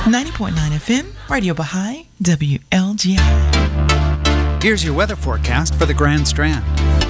90.9 FM, Radio Baha'i, WLGI. Here's your weather forecast for the Grand Strand.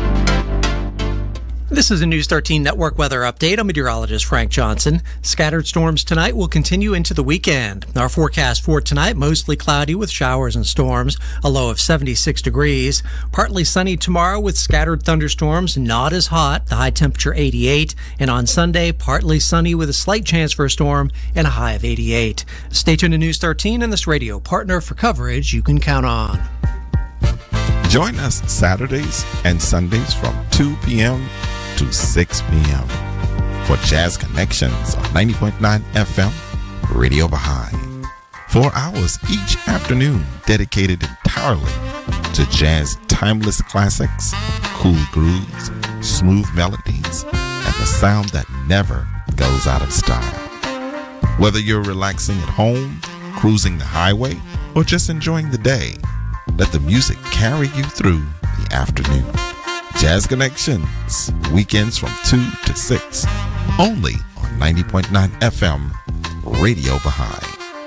This is a News 13 Network weather update. I'm meteorologist Frank Johnson. Scattered storms tonight will continue into the weekend. Our forecast for tonight, mostly cloudy with showers and storms, a low of 76 degrees. Partly sunny tomorrow with scattered thunderstorms, not as hot, the high temperature 88. And on Sunday, partly sunny with a slight chance for a storm and a high of 88. Stay tuned to News 13 and this radio partner for coverage you can count on. Join us Saturdays and Sundays from 2 p.m. to 6 p.m. for Jazz Connections on 90.9 FM, Radio Baha'i. 4 hours each afternoon dedicated entirely to jazz timeless classics, cool grooves, smooth melodies, and the sound that never goes out of style. Whether you're relaxing at home, cruising the highway, or just enjoying the day, let the music carry you through the afternoon. Jazz Connections, weekends from 2 to 6, only on 90.9 FM, Radio Baha'i.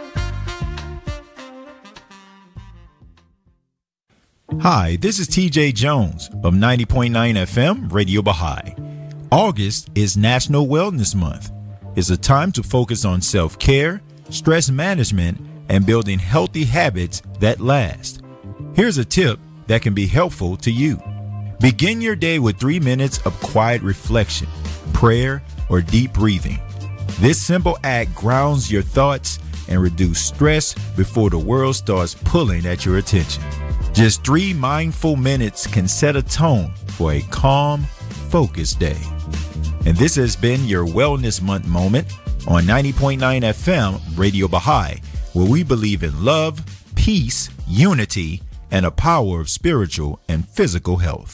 Hi, this is TJ Jones of 90.9 FM, Radio Baha'i. August is National Wellness Month. It's a time to focus on self-care, stress management, and building healthy habits that last. Here's a tip that can be helpful to you. Begin your day with 3 minutes of quiet reflection, prayer, or deep breathing. This simple act grounds your thoughts and reduces stress before the world starts pulling at your attention. Just 3 mindful minutes can set a tone for a calm, focused day. And this has been your Wellness Month moment on 90.9 FM Radio Baha'i, where we believe in love, peace, unity, and the power of spiritual and physical health.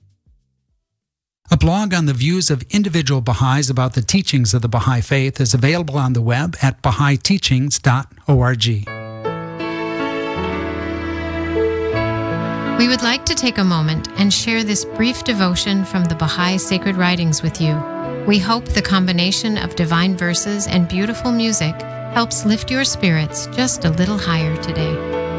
A blog on the views of individual Baha'is about the teachings of the Baha'i Faith is available on the web at Baha'iTeachings.org. We would like to take a moment and share this brief devotion from the Baha'i Sacred Writings with you. We hope the combination of divine verses and beautiful music helps lift your spirits just a little higher today.